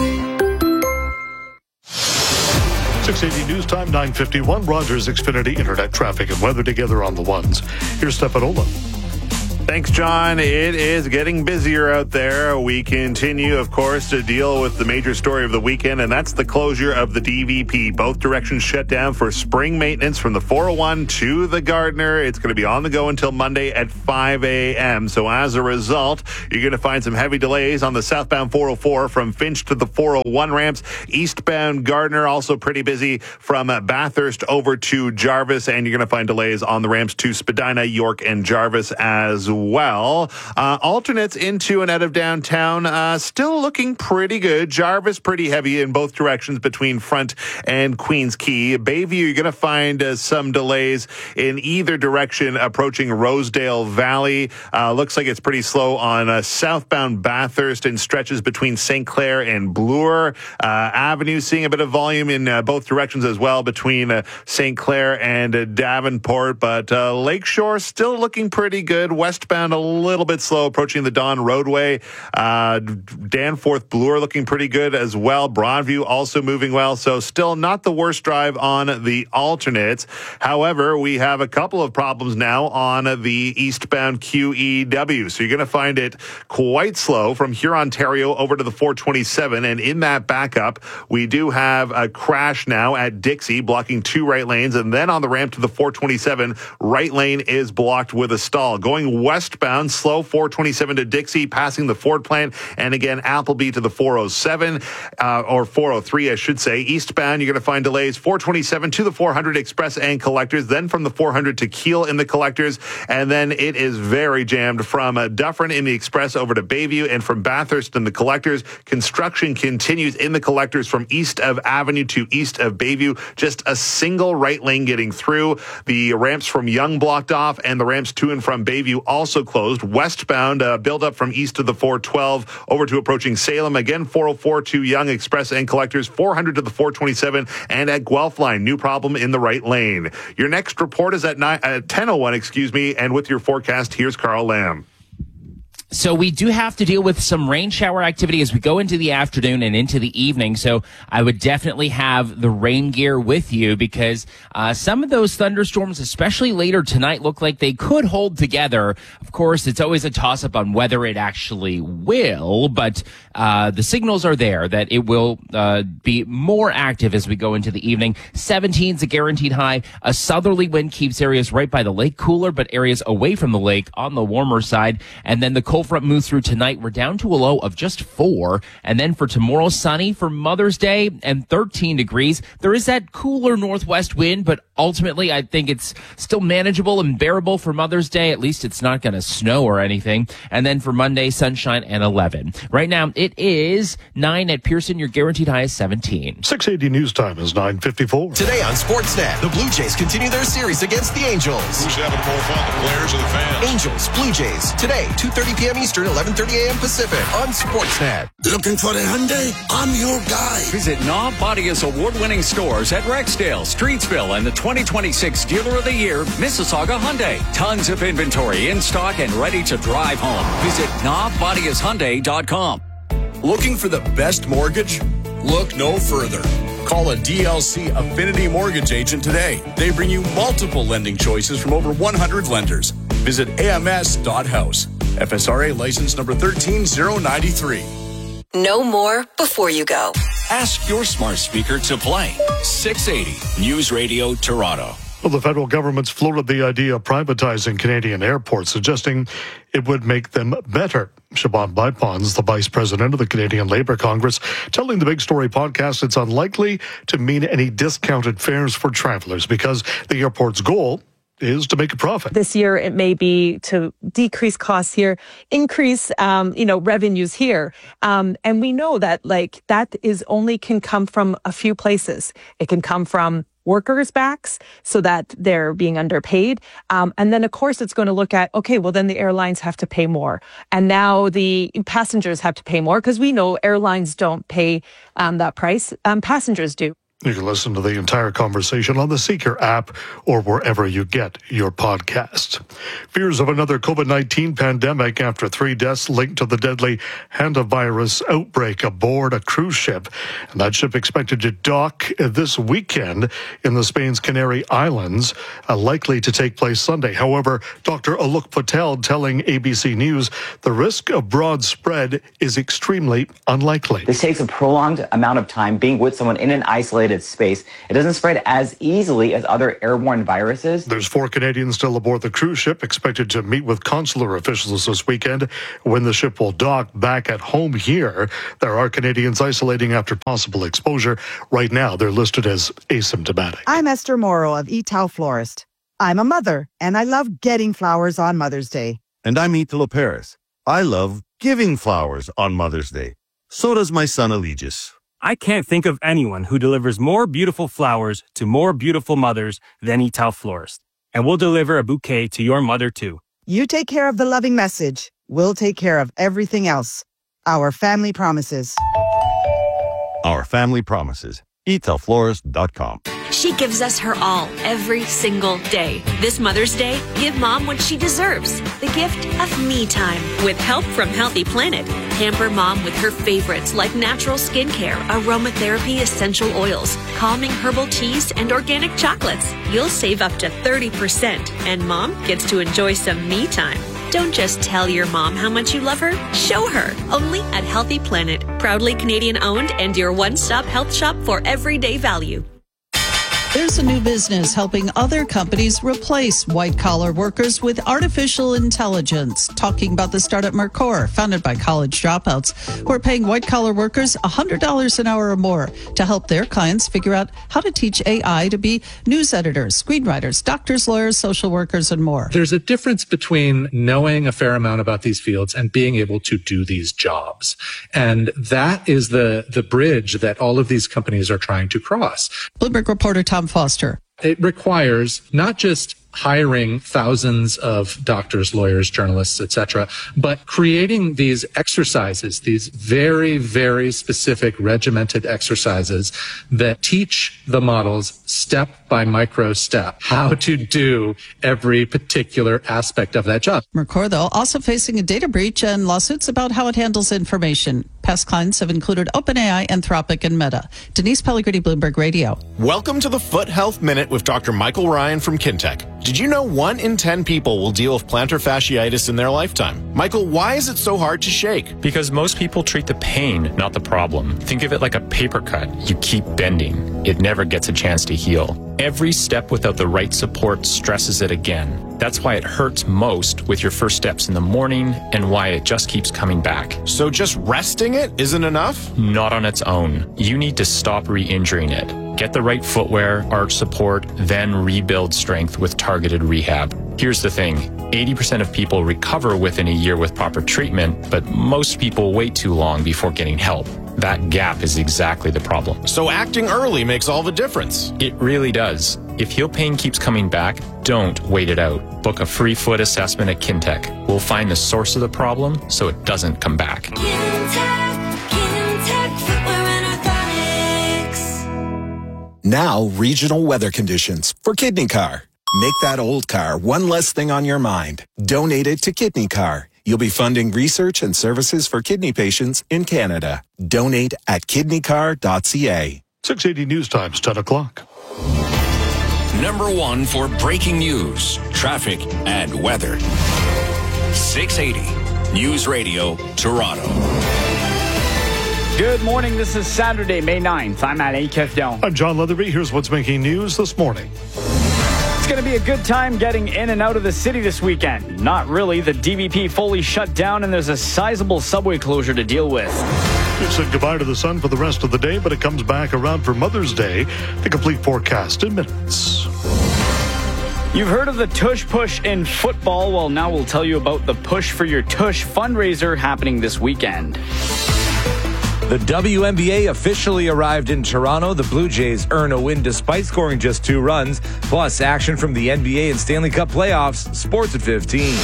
680 News Time, 9:51. Rogers Xfinity Internet traffic and weather together on the ones. Here's Stefanola. Thanks, John. It is getting busier out there. We continue, of course, to deal with the major story of the weekend, and that's the closure of the DVP. Both directions shut down for spring maintenance from the 401 to the Gardiner. It's going to be on the go until Monday at 5 a.m. So as a result, you're going to find some heavy delays on the southbound 404 from Finch to the 401 ramps. Eastbound Gardiner also pretty busy from Bathurst over to Jarvis, and you're going to find delays on the ramps to Spadina, York, and Jarvis as well. Alternates into and out of downtown still looking pretty good. Jarvis pretty heavy in both directions between Front and Queens Quay. Bayview, you're going to find some delays in either direction approaching Rosedale Valley. Looks like it's pretty slow on southbound Bathurst and stretches between St. Clair and Bloor Avenue. Seeing a bit of volume in both directions as well between St. Clair and Davenport, but Lakeshore still looking pretty good. Westbound a little bit slow approaching the Don Roadway. Danforth Bloor looking pretty good as well. Broadview also moving well, so still not the worst drive on the alternates. However, we have a couple of problems now on the eastbound QEW, so you're going to find it quite slow from Hurontario over to the 427, and in that backup, we do have a crash now at Dixie, blocking two right lanes, and then on the ramp to the 427, right lane is blocked with a stall. Going westbound, slow 427 to Dixie, passing the Ford plant, and again, Appleby to the 407, or 403, I should say. Eastbound, you're going to find delays 427 to the 400 Express and Collectors, then from the 400 to Kiel in the Collectors, and then it is very jammed from Dufferin in the Express over to Bayview, and from Bathurst in the Collectors. Construction continues in the Collectors from east of Avenue to east of Bayview. Just a single right lane getting through. The ramps from Yonge blocked off, and the ramps to and from Bayview also closed. Westbound, build up from east of the 412 over to approaching Salem. Again, 404 to Yonge Express and Collectors, 400 to the 427, and at Guelph Line, new problem in the right lane. Your next report is at 10:01, and with your forecast, here's Carl Lamb. So we do have to deal with some rain shower activity as we go into the afternoon and into the evening. So I would definitely have the rain gear with you because some of those thunderstorms, especially later tonight, look like they could hold together. Of course, it's always a toss-up on whether it actually will, but the signals are there that it will be more active as we go into the evening. 17 is a guaranteed high. A southerly wind keeps areas right by the lake cooler, but areas away from the lake on the warmer side. And then the cold front moves through tonight. We're down to a low of just 4. And then for tomorrow, sunny for Mother's Day and 13 degrees. There is that cooler northwest wind, but ultimately I think it's still manageable and bearable for Mother's Day. At least it's not going to snow or anything. And then for Monday, sunshine and 11. Right now, it is 9 at Pearson. Your guaranteed high is 17. 680 News Time is 9:54. Today on Sportsnet, the Blue Jays continue their series against the Angels. Who's having more fun, the players or the fans? Angels, Blue Jays, today, 2:30 p.m. Eastern, 11:30 a.m. Pacific on Sportsnet. Looking for a Hyundai? I'm your guy. Visit Knob Bodia's award-winning stores at Rexdale, Streetsville, and the 2026 Dealer of the Year, Mississauga Hyundai. Tons of inventory in stock and ready to drive home. Visit knobbodiashyundai.com. Looking for the best mortgage? Look no further. Call a DLC Affinity Mortgage agent today. They bring you multiple lending choices from over 100 lenders. Visit ams.house. FSRA license number 13093. Know more before you go. Ask your smart speaker to play 680 News Radio Toronto. Well, the federal government's floated the idea of privatizing Canadian airports, suggesting it would make them better. Siobhan Bipons, the vice president of the Canadian Labour Congress, telling the Big Story podcast it's unlikely to mean any discounted fares for travelers because the airport's goal is to make a profit. This year, it may be to decrease costs here, increase, revenues here. And we know that that is only can come from a few places. It can come from workers' backs so that they're being underpaid. And then, of course, it's going to look at, okay, well, then the airlines have to pay more. And now the passengers have to pay more because we know airlines don't pay that price. Passengers do. You can listen to the entire conversation on the Seeker app or wherever you get your podcast. Fears of another COVID-19 pandemic after 3 deaths linked to the deadly hantavirus outbreak aboard a cruise ship. And that ship expected to dock this weekend in the Spain's Canary Islands, likely to take place Sunday. However, Dr. Alok Patel telling ABC News the risk of broad spread is extremely unlikely. This takes a prolonged amount of time being with someone in an isolated space. It doesn't spread as easily as other airborne viruses. There's 4 Canadians still aboard the cruise ship, expected to meet with consular officials this weekend when the ship will dock back at home here. There are Canadians isolating after possible exposure. Right now, they're listed as asymptomatic. I'm Esther Morrow of Etal Florist. I'm a mother, and I love getting flowers on Mother's Day. And I'm Italo Paris. I love giving flowers on Mother's Day. So does my son Allegis. I can't think of anyone who delivers more beautiful flowers to more beautiful mothers than Etal Florist. And we'll deliver a bouquet to your mother, too. You take care of the loving message. We'll take care of everything else. Our family promises. Our family promises. EtalFlorist.com. She gives us her all every single day. This Mother's Day, give Mom what she deserves. The gift of me time. With help from Healthy Planet. Pamper Mom with her favorites like natural skincare, aromatherapy essential oils, calming herbal teas, and organic chocolates. You'll save up to 30%. And Mom gets to enjoy some me time. Don't just tell your mom how much you love her. Show her. Only at Healthy Planet. Proudly Canadian owned and your one-stop health shop for everyday value. There's a new business helping other companies replace white-collar workers with artificial intelligence. Talking about the startup Mercor, founded by college dropouts, who are paying white-collar workers $100 an hour or more to help their clients figure out how to teach AI to be news editors, screenwriters, doctors, lawyers, social workers, and more. There's a difference between knowing a fair amount about these fields and being able to do these jobs. And that is the bridge that all of these companies are trying to cross. Bloomberg reporter Tom Foster. It requires not just hiring thousands of doctors, lawyers, journalists, etc., but creating these exercises, these very, very specific regimented exercises that teach the models step by micro step how to do every particular aspect of that job. Mercor, though, also facing a data breach and lawsuits about how it handles information. Past clients have included OpenAI, Anthropic, and Meta. Denise Pellegrini, Bloomberg Radio. Welcome to the Foot Health Minute with Dr. Michael Ryan from Kintec. Did you know 1 in 10 people will deal with plantar fasciitis in their lifetime? Michael, why is it so hard to shake? Because most people treat the pain, not the problem. Think of it like a paper cut. You keep bending. It never gets a chance to heal. Every step without the right support stresses it again. That's why it hurts most with your first steps in the morning and why it just keeps coming back. So just resting it isn't enough? Not on its own. You need to stop re-injuring it. Get the right footwear, arch support, then rebuild strength with targeted rehab. Here's the thing. 80% of people recover within a year with proper treatment, but most people wait too long before getting help. That gap is exactly the problem. So acting early makes all the difference. It really does. If heel pain keeps coming back, don't wait it out. Book a free foot assessment at Kintec. We'll find the source of the problem so it doesn't come back. Now, regional weather conditions for Kidney Car. Make that old car one less thing on your mind. Donate it to Kidney Car. You'll be funding research and services for kidney patients in Canada. Donate at kidneycar.ca. 680 News Times, 10 o'clock. Number 1 for breaking news, traffic, and weather. 680 News Radio, Toronto. Good morning. This is Saturday, May 9th. I'm Alain Kefdon. I'm John Leatherby. Here's what's making news this morning. It's going to be a good time getting in and out of the city this weekend. Not really. The DVP fully shut down, and there's a sizable subway closure to deal with. We've said goodbye to the sun for the rest of the day, but it comes back around for Mother's Day. The complete forecast in minutes. You've heard of the Tush Push in football. Well, now we'll tell you about the Push for Your Tush fundraiser happening this weekend. The WNBA officially arrived in Toronto. The Blue Jays earn a win despite scoring just 2 runs. Plus, action from the NBA and Stanley Cup playoffs. Sports at 15.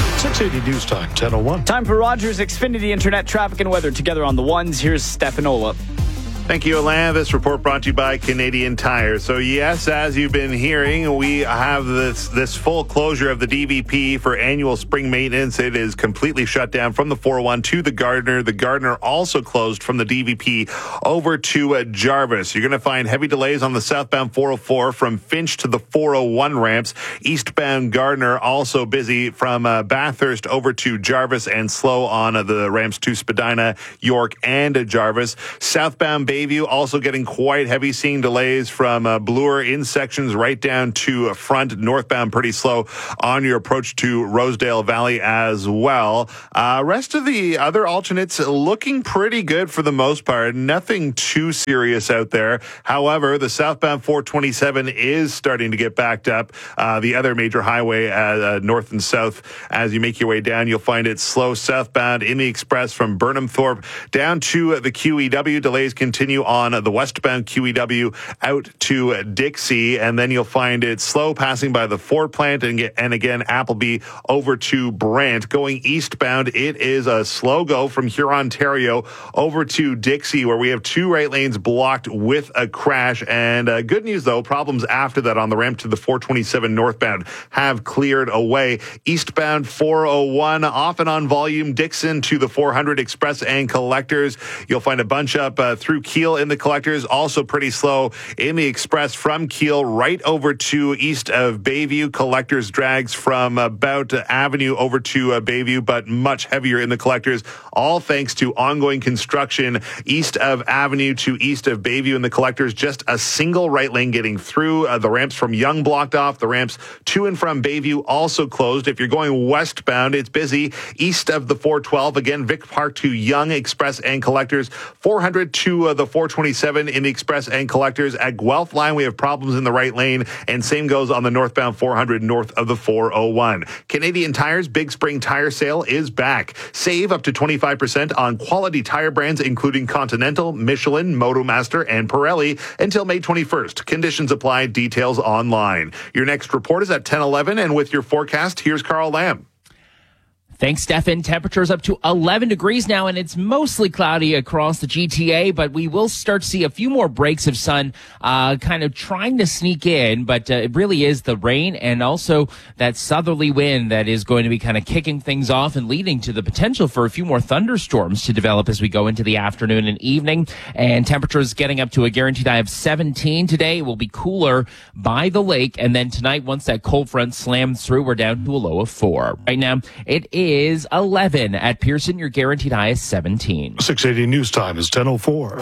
680 News Time, 10:01. Time for Rogers Xfinity Internet traffic and weather together on the ones. Here's Stefan Olaf. Thank you, Alain. This report brought to you by Canadian Tire. So, yes, as you've been hearing, we have this full closure of the DVP for annual spring maintenance. It is completely shut down from the 401 to the Gardiner. The Gardiner also closed from the DVP over to Jarvis. You're going to find heavy delays on the southbound 404 from Finch to the 401 ramps. Eastbound Gardiner also busy from Bathurst over to Jarvis and slow on the ramps to Spadina, York, and Jarvis. Southbound Bayview also getting quite heavy, seeing delays from Bloor in sections right down to front. Northbound pretty slow on your approach to Rosedale Valley as well. Rest of the other alternates looking pretty good for the most part. Nothing too serious out there. However, the southbound 427 is starting to get backed up. The other major highway north and south, as you make your way down, you'll find it slow southbound in the express from Burnham Thorpe down to the QEW. Delays continue on the westbound QEW out to Dixie, and then you'll find it slow passing by the Ford plant and again Appleby over to Brant. Going eastbound, it is a slow go from Huron, Ontario over to Dixie, where we have 2 right lanes blocked with a crash. And good news though, problems after that on the ramp to the 427 northbound have cleared away. Eastbound 401 off and on volume. Dixon to the 400 Express and Collectors. You'll find a bunch up through Kiel in the Collectors, also pretty slow in the Express from Kiel right over to east of Bayview. Collectors drags from about Avenue over to Bayview, but much heavier in the Collectors, all thanks to ongoing construction east of Avenue to east of Bayview in the Collectors. Just a single right lane getting through. The ramps from Young blocked off. The ramps to and from Bayview also closed. If you're going westbound, it's busy east of the 412. Again, Vic Park to Young, Express and Collectors. 400 to the 427 in the Express and Collectors. At Guelph line, we have problems in the right lane, and same goes on the northbound 400 north of the 401. Canadian Tire's Big Spring Tire Sale is back. Save up to 25% on quality tire brands, including Continental, Michelin, Motomaster, and Pirelli until May 21st. Conditions apply. Details online. Your next report is at 10:11, and with your forecast, here's Carl Lamb. Thanks, Stefan. Temperatures up to 11 degrees now, and it's mostly cloudy across the GTA, but we will start to see a few more breaks of sun kind of trying to sneak in, but it really is the rain and also that southerly wind that is going to be kind of kicking things off and leading to the potential for a few more thunderstorms to develop as we go into the afternoon and evening. And temperatures getting up to a guaranteed high of 17 today. It will be cooler by the lake, and then tonight, once that cold front slams through, we're down to a low of 4. Right now, it is 11 at Pearson. Your guaranteed high is 17. 680 News Time is 10:04.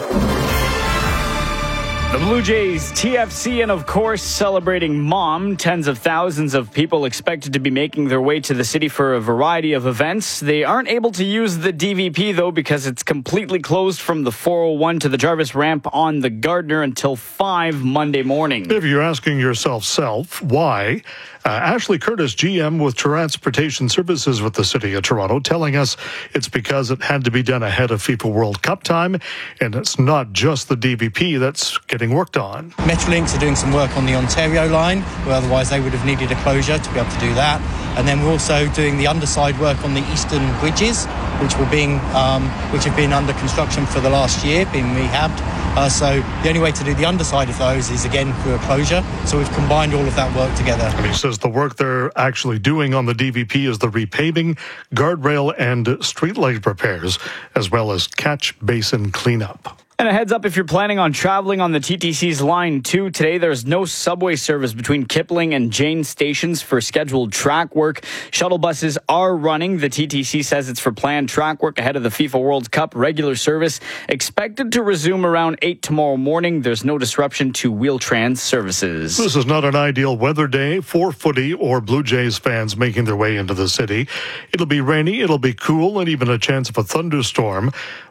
The Blue Jays, TFC, and of course, celebrating Mom. Tens of thousands of people expected to be making their way to the city for a variety of events. They aren't able to use the DVP, though, because it's completely closed from the 401 to the Jarvis ramp on the Gardiner until 5 Monday morning. If you're asking yourself, why? Ashley Curtis, GM with Transportation Services with the City of Toronto, telling us it's because it had to be done ahead of FIFA World Cup time, and it's not just the DVP that's getting worked on. Metrolinx are doing some work on the Ontario line, where otherwise they would have needed a closure to be able to do that. And then we're also doing the underside work on the eastern bridges, which have been under construction for the last year, being rehabbed. So the only way to do the underside of those is, again, through a closure. So we've combined all of that work together. And he says the work they're actually doing on the DVP is the repaving, guardrail, and streetlight repairs, as well as catch basin cleanup. And a heads up if you're planning on traveling on the TTC's Line 2 today, there's no subway service between Kipling and Jane stations for scheduled track work. Shuttle buses are running. The TTC says it's for planned track work ahead of the FIFA World Cup. Regular service expected to resume around 8 tomorrow morning. There's no disruption to Wheel-Trans services. This is not an ideal weather day for footy or Blue Jays fans making their way into the city. It'll be rainy, it'll be cool, and even a chance of a thunderstorm.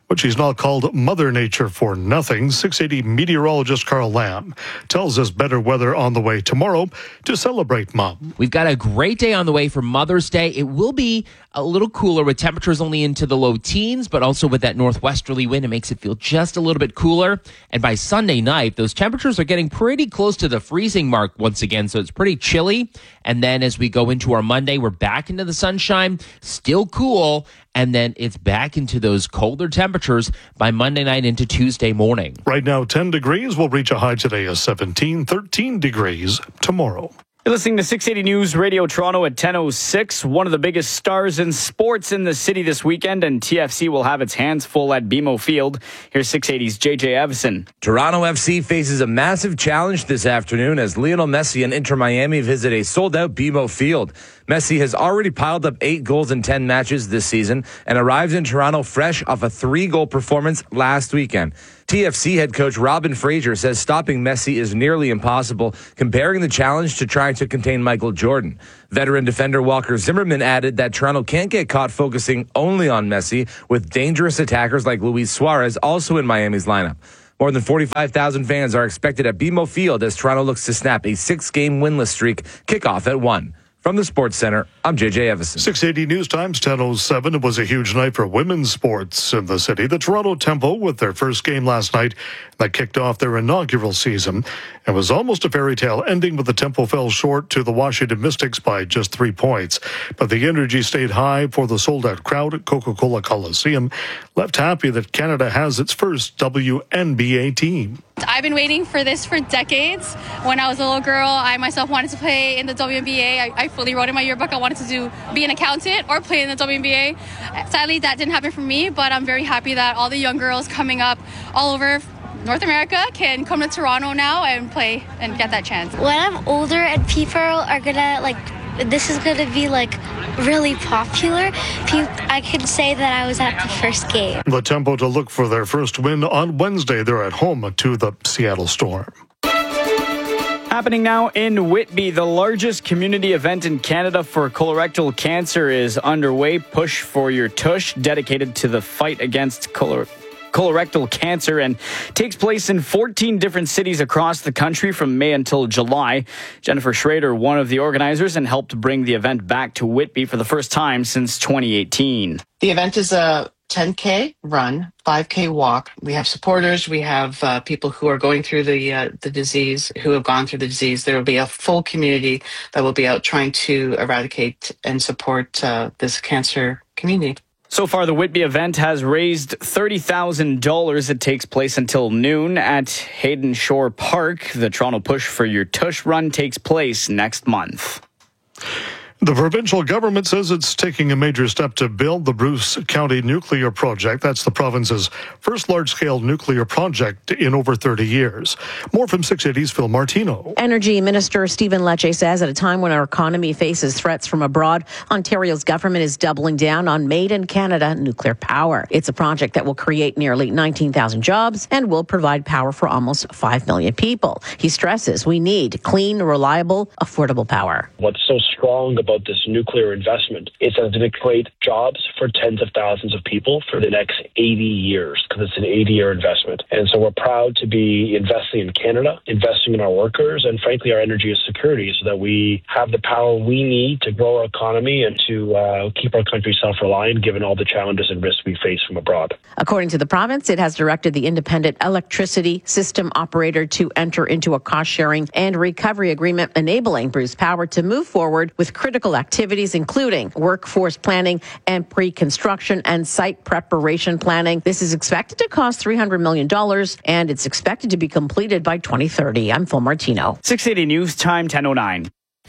But she's not called Mother Nature for nothing. 680 meteorologist Carl Lamb tells us better weather on the way tomorrow to celebrate Mom. We've got a great day on the way for Mother's Day. It will be a little cooler with temperatures only into the low teens, but also with that northwesterly wind, it makes it feel just a little bit cooler. And by Sunday night, those temperatures are getting pretty close to the freezing mark once again, so it's pretty chilly. And then as we go into our Monday, we're back into the sunshine, still cool, and then it's back into those colder temperatures by Monday night into Tuesday morning. Right now, 10 degrees. We'll reach a high today of 17, 13 degrees tomorrow. You're listening to 680 News Radio Toronto at 10:06. One of the biggest stars in sports in the city this weekend, and TFC will have its hands full at BMO Field. Here's 680's JJ Evison. Toronto FC faces a massive challenge this afternoon as Lionel Messi and Inter Miami visit a sold-out BMO Field. Messi has already piled up 8 goals in 10 matches this season and arrived in Toronto fresh off a 3-goal performance last weekend. TFC head coach Robin Fraser says stopping Messi is nearly impossible, comparing the challenge to trying to contain Michael Jordan. Veteran defender Walker Zimmerman added that Toronto can't get caught focusing only on Messi, with dangerous attackers like Luis Suarez also in Miami's lineup. More than 45,000 fans are expected at BMO Field as Toronto looks to snap a 6-game winless streak. Kickoff at 1. From the Sports Center, I'm JJ Evison. 680 News Times 10:07. It was a huge night for women's sports in the city. The Toronto Tempo with their first game last night that kicked off their inaugural season. It was almost a fairy tale ending, but the Tempo fell short to the Washington Mystics by just 3 points. But the energy stayed high for the sold-out crowd at Coca-Cola Coliseum, left happy that Canada has its first WNBA team. I've been waiting for this for decades. When I was a little girl, I myself wanted to play in the WNBA. I fully wrote in my yearbook I wanted to be an accountant or play in the WNBA. Sadly, that didn't happen for me, but I'm very happy that all the young girls coming up all over North America can come to Toronto now and play and get that chance. When I'm older and people are gonna this is gonna be really popular, I can say that I was at the first game. The Tempo to look for their first win on Wednesday. They're at home to the Seattle Storm. Happening now in Whitby, the largest community event in Canada for colorectal cancer is underway. Push for Your Tush, dedicated to the fight against colorectal cancer, and takes place in 14 different cities across the country from May until July. Jennifer Schrader, one of the organizers, and helped bring the event back to Whitby for the first time since 2018. The event is a 10K run, 5K walk. We have supporters. We have people who are going through the disease, who have gone through the disease. There will be a full community that will be out trying to eradicate and support this cancer community. So far, the Whitby event has raised $30,000. It takes place until noon at Hayden Shore Park. The Toronto Push for Your Tush run takes place next month. The provincial government says it's taking a major step to build the Bruce County nuclear project. That's the province's first large-scale nuclear project in over 30 years. More from 680's Phil Martino. Energy Minister Stephen Lecce says at a time when our economy faces threats from abroad, Ontario's government is doubling down on made-in-Canada nuclear power. It's a project that will create nearly 19,000 jobs and will provide power for almost 5 million people. He stresses we need clean, reliable, affordable power. What's so strong about this nuclear investment is that it's going to create jobs for tens of thousands of people for the next 80 years, because it's an 80-year investment. And so we're proud to be investing in Canada, investing in our workers, and frankly, our energy security, so that we have the power we need to grow our economy and to keep our country self-reliant, given all the challenges and risks we face from abroad. According to the province, it has directed the independent electricity system operator to enter into a cost-sharing and recovery agreement enabling Bruce Power to move forward with critical activities, including workforce planning and pre-construction and site preparation planning. This is expected to cost $300 million, and it's expected to be completed by 2030. I'm Phil Martino. 680 News Time, 10:09.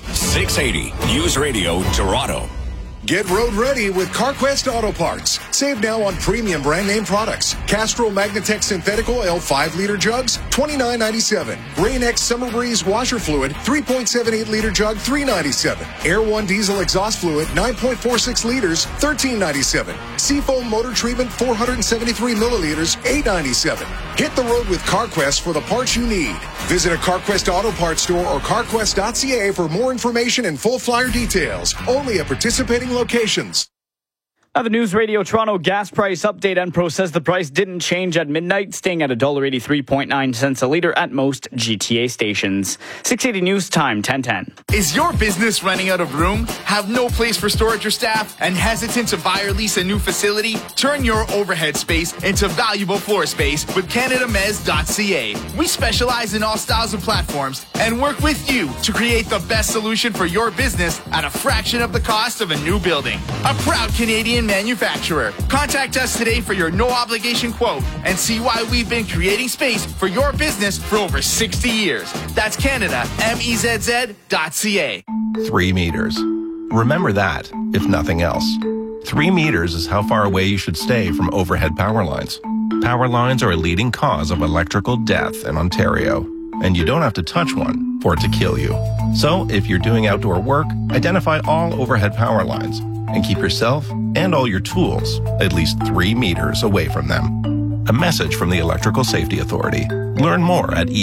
680 News Radio Toronto. Get road ready with CarQuest Auto Parts. Save now on premium brand name products. Castrol Magnatech Synthetic Oil 5-liter jugs, $29.97. Rain-X Summer Breeze washer fluid, 3.78-liter jug, $3.97. Air One diesel exhaust fluid, 9.46 liters, $13.97. Seafoam motor treatment, 473 milliliters, $8.97. Hit the road with CarQuest for the parts you need. Visit a CarQuest Auto Parts store or carquest.ca for more information and full flyer details. Only at participating locations. Now, the News Radio Toronto gas price update. Enpro says the price didn't change at midnight, staying at $1.83.9 a litre at most GTA stations. 680 News Time, 10:10. Is your business running out of room? Have no place for storage or staff? And hesitant to buy or lease a new facility? Turn your overhead space into valuable floor space with CanadaMez.ca. We specialize in all styles of platforms and work with you to create the best solution for your business at a fraction of the cost of a new building. A proud Canadian manufacturer. Contact us today for your no-obligation quote and see why we've been creating space for your business for over 60 years. That's CanadaMezz.ca. 3 meters. Remember that, if nothing else. 3 meters is how far away you should stay from overhead power lines. Power lines are a leading cause of electrical death in Ontario, and you don't have to touch one for it to kill you. So, if you're doing outdoor work, identify all overhead power lines and keep yourself and all your tools at least 3 meters away from them. A message from the Electrical Safety Authority. Learn more at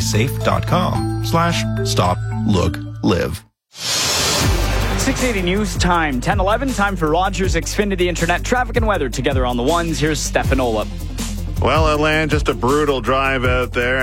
esasafe.com/stop-look-live. 680 News Time, 10:11. Time for Rogers Xfinity Internet traffic and weather together on the ones. Here's Stefan Olip. Well, Alan, just a brutal drive out there.